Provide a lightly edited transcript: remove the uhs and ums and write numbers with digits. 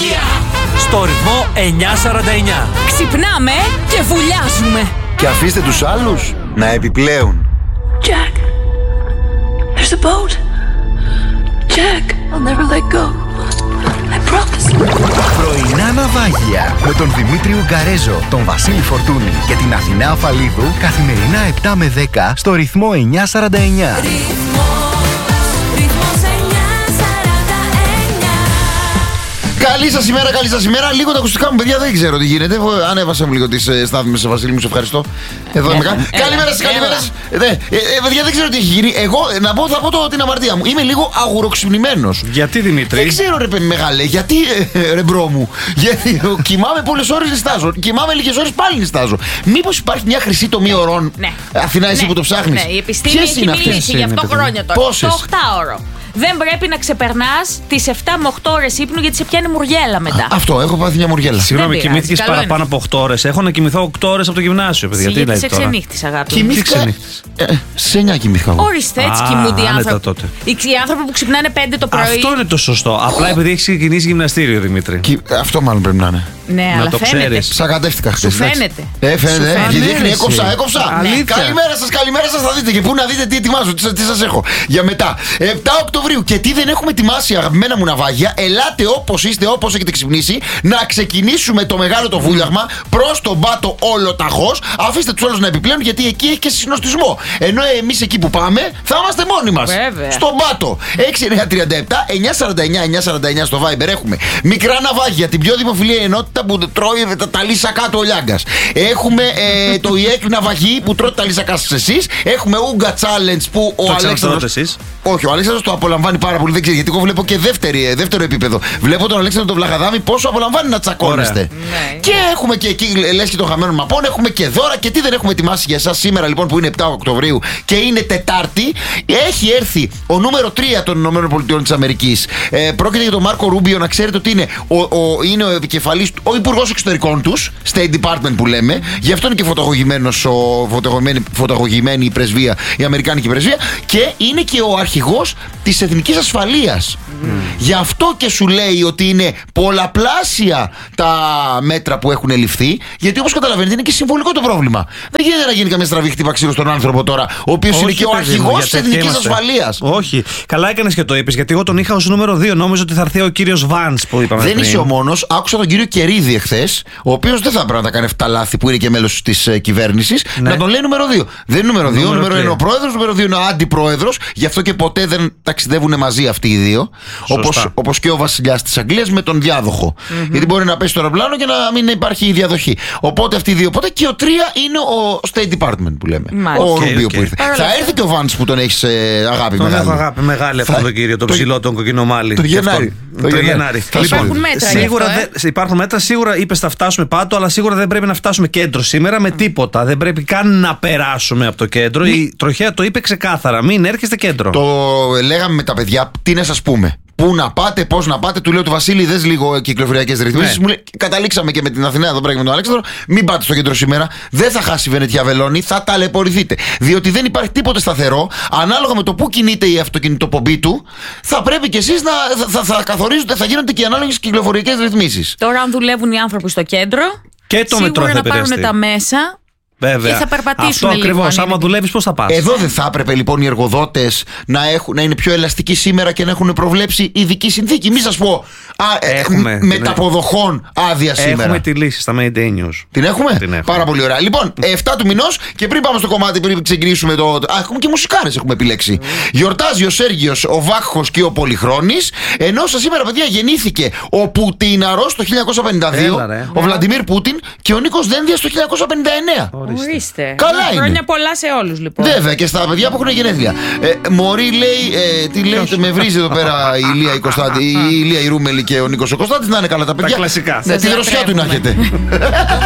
ναυάγια. Στο ρυθμό 949. Ξυπνάμε και βουλιάζουμε. Και αφήστε τους άλλους να επιπλέουν. Jack, there's a boat. Jack, I'll never let go. I promise. Πρωινά ναυάγια με τον Δημήτρη Ουγκαρέζο, τον Βασίλη Φορτούνη και την Αθηνά Αφαλίδου καθημερινά 7 με 10 στο ρυθμό 949. Καλή σας ημέρα, καλή σας ημέρα. Λίγο τα ακουστικά μου, παιδιά, δεν ξέρω τι γίνεται. Ανέβασα μου λίγο τις στάθμες, Βασίλη μου, σε ευχαριστώ. Εδώ είμαι. Καλημέρα σας, καλημέρα σας. Παιδιά, δεν ξέρω τι έχει γίνει. Εγώ θα πω την αμαρτία μου. Είμαι λίγο αγουροξυπνημένος. Γιατί, Δημήτρη? Δεν ξέρω, ρε μεγάλε, γιατί, ρε μπρο μου. Γιατί κοιμάμαι πολλές ώρες, νηστάζω. Κοιμάμαι λίγες ώρες, πάλι νηστάζω. Μήπως υπάρχει μια χρυσή τομή ωρών? Αθηνά, εσύ που το ψάχνεις. Ναι, η επιστήμη έχει μιλήσει γι' αυτό χρόνια τώρα. Πόσες? Το 8ωρο. Δεν πρέπει να ξεπερνάς τις 7 με 8 ώρες ύπνου, γιατί σε πιάνει μουργέλα μετά. Αυτό, έχω πάθει μια μουργέλα. Συγγνώμη, κοιμήθηκες παραπάνω από 8 ώρες. Έχω να κοιμηθώ 8 ώρες από το γυμνάσιο, παιδιά. Τι γιατί λέει σε τώρα? ξενύχτης, αγάπη. Κοιμήθηκα. Σε 9 κοιμήθηκα. Ορίστε, έτσι κοιμούνται οι άνθρωποι. τότε. Οι άνθρωποι που ξυπνάνε 5 το πρωί. Αυτό είναι το σωστό. Απλά επειδή έχει ξεκινήσει γυμναστήριο, Δημήτρη. Αυτό μάλλον πρέπει να είναι. Ναι, αλλά το φαίνεται. ξέρεις. Σακατεύτηκα χθες. Σου φαίνεται. Φαίνεται. Και δείχνει, έκοψα. Αλήθεια. Καλημέρα σας, θα δείτε και πού να δείτε τι ετοιμάζω, τι σας έχω για μετά. 7 Οκτωβρίου. Και τι δεν έχουμε ετοιμάσει, αγαπημένα μου ναυάγια. Ελάτε όπως είστε, όπως έχετε ξυπνήσει, να ξεκινήσουμε το μεγάλο το βούλιαγμα προς τον Πάτο όλο ταχώς. Αφήστε τους όλους να επιπλέουν, γιατί εκεί έχει και συνοστισμό. Ενώ εμείς εκεί που πάμε θα είμαστε μόνοι μας. Βέβαια. Στον Πάτο. 6937 949 949 στο Viber έχουμε μικρά ναυάγια, την πιο δημοφιλή ενότητα που τρώει τα λύσακα του ο Λιάγκας. Έχουμε το ΙΕΚ ναυαγή που τρώει τα λύσακα σας εσείς. Έχουμε Ούγκα Challenge που ο Αλέξανδρος. Όχι, ο Αλέξανδρος το απολαμβάνει πάρα πολύ. Δεν ξέρω, γιατί εγώ βλέπω και δεύτερο επίπεδο. Βλέπω τον Αλέξανδρο τον Βλαχαδάμη πόσο απολαμβάνει να τσακώνεστε. Ναι. Και έχουμε και εκεί, λες και των χαμένων μαπών, έχουμε και δώρα. Και τι δεν έχουμε ετοιμάσει για εσάς σήμερα, λοιπόν, που είναι 7 Οκτωβρίου και είναι Τετάρτη. Έχει έρθει ο νούμερο 3 των ΗΠΑ. Πρόκειται για τον Μάρκο Ρούμπιο, να ξέρετε ότι είναι ο επικεφαλής, ο υπουργός εξωτερικών τους, State Department που λέμε. Γι' αυτό είναι και φωτογραφημένη η πρεσβεία, η αμερικάνικη πρεσβεία. Και είναι και ο αρχηγός της εθνικής ασφαλείας. Γι' αυτό και σου λέει ότι είναι πολλαπλάσια τα μέτρα που έχουν ληφθεί. Γιατί όπως καταλαβαίνετε είναι και συμβολικό το πρόβλημα. Δεν γίνεται να γίνει καμία στραβή χτύπα ξύλο στον άνθρωπο τώρα, ο οποίος είναι και ο αρχηγός της εθνικής ασφαλείας. Όχι. Καλά έκανες και το είπες, γιατί εγώ τον είχα ως νούμερο 2. Νόμιζα ότι θα έρθει ο κύριος Βάνς που είπαμε. Δεν είσαι ο μόνος. Άκουσα τον κύριο Κερίδη εχθές, ο οποίος δεν θα πρέπει να τα κάνει αυτά λάθη, που είναι και μέλος της κυβέρνησης, να τον λέει νούμερο 2. Δεν είναι νούμερο 2. Νούμερο 1 είναι ο πρόεδρος, νούμερο 2 είναι ο αντιπρόεδρος. Γι' αυτό και ποτέ δεν ταξιδεύουν μαζί αυτοί οι δύο. Όπως και ο βασιλιάς της Αγγλίας με τον διάδοχο. Γιατί μπορεί να πέσει στο αεροπλάνο και να μην υπάρχει η διαδοχή. Οπότε αυτοί οι δύο. Οπότε και ο 3 είναι ο State Department που λέμε. Ο Ρούμπιο που ήρθε. Θα έρθει και ο Βάνς που τον έχει αγάπη τον μεγάλη. Έχω αγάπη μεγάλη αυτόν τον κύριο, τον ψηλό, τον κοκκινομάλι. Το Γενάρη. Υπάρχουν μέτρα. Υπάρχουν μέτρα. Σίγουρα είπες θα φτάσουμε Πάτο, αλλά σίγουρα δεν πρέπει να φτάσουμε κέντρο σήμερα με τίποτα. Δεν πρέπει καν να περάσουμε από το κέντρο. Η τροχέα το είπε ξεκάθαρα. Μην έρχεστε κέντρο. Το λέγαμε με τα παιδιά, τι να σας πούμε. Πού να πάτε, πώς να πάτε, του λέω του Βασίλη, δες λίγο κυκλοφοριακές ρυθμίσεις. Μου λέει, καταλήξαμε και με την Αθηνά εδώ πέρα και με τον Αλέξανδρο. Μην πάτε στο κέντρο σήμερα. Δεν θα χάσει η Βενετιά Βελώνη, θα ταλαιπωρηθείτε. Διότι δεν υπάρχει τίποτε σταθερό. Ανάλογα με το πού κινείται η αυτοκινητοπομπή του, θα πρέπει κι εσείς θα καθορίζετε, θα γίνονται και οι ανάλογες κυκλοφοριακές ρυθμίσεις. Τώρα, αν δουλεύουν οι άνθρωποι στο κέντρο, και το μετρό θα να πάρουν τα μέσα. Βέβαια. Και θα περπατήσουν αυτό ακριβώς. Άμα δουλεύεις, πώς θα πας. Εδώ δεν θα έπρεπε λοιπόν οι εργοδότες να είναι πιο ελαστικοί σήμερα και να έχουν προβλέψει ειδική συνθήκη. Μη σας πω μεταποδοχών άδεια σήμερα. Έχουμε τη λύση στα Mayday News. Την έχουμε? Πάρα πολύ ωραία. Λοιπόν, 7 του μηνός και πριν πάμε στο κομμάτι, πριν ξεκινήσουμε το. Έχουμε και μουσικάρες έχουμε επιλέξει. Γιορτάζει ο Σέργιος, ο Βάχος και ο Πολυχρόνης. Ενώ σήμερα, παιδιά, γεννήθηκε ο Πουτίναρος το 1952, ο Βλαντιμίρ Πούτιν και ο Νίκος Δένδιας το 1959. Ορίστε. Καλά είναι. Χρόνια πολλά σε όλους, λοιπόν. Βέβαια και στα παιδιά που έχουν γενέθλια. Μωρή λέει, τι λέει, με βρίζει εδώ πέρα η Ηλία η Κωνστάντη, η Ηλία η Ρούμελη και ο Νίκος ο Κωνστάντης. Να είναι καλά τα παιδιά. Τα κλασικά. Ναι, τη δροσιά του να έχετε.